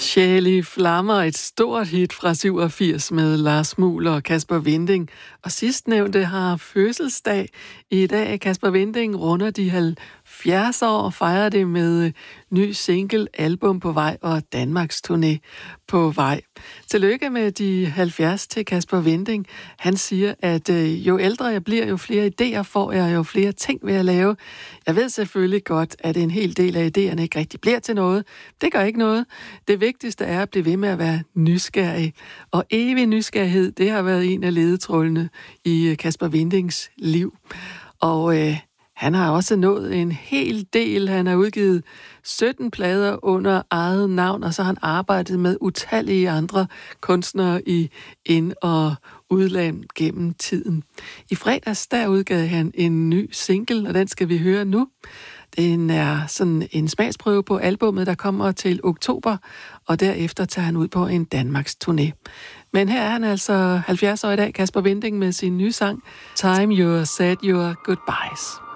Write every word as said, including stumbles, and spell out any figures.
Sjæl i flammer, et stort hit fra syvogfirs med Lars Muhl og Kasper Winding. Og sidstnævnte har fødselsdag i dag. Kasper Winding runder de halvfjerds år og fejrer det med ny single, album på vej og Danmarks turné på vej. Tillykke med de halvfjerds til Kasper Winding. Han siger, at jo ældre jeg bliver, jo flere idéer får jeg, jo flere ting vil jeg lave. Jeg ved selvfølgelig godt, at en hel del af idéerne ikke rigtig bliver til noget. Det gør ikke noget. Det vigtigste er at blive ved med at være nysgerrig. Og evig nysgerrighed, det har været en af ledetrådene i Kasper Windings liv. Og øh, han har også nået en hel del. Han har udgivet sytten plader under eget navn, og så har han arbejdet med utallige andre kunstnere i ind- og udland gennem tiden. I fredags, der udgav han en ny single, og den skal vi høre nu. Den er sådan en smagsprøve på albummet, der kommer til oktober, og derefter tager han ud på en Danmarks turné. Men her er han altså halvfjerds år i dag, Kasper Winding, med sin nye sang Time Your Said Your Goodbyes.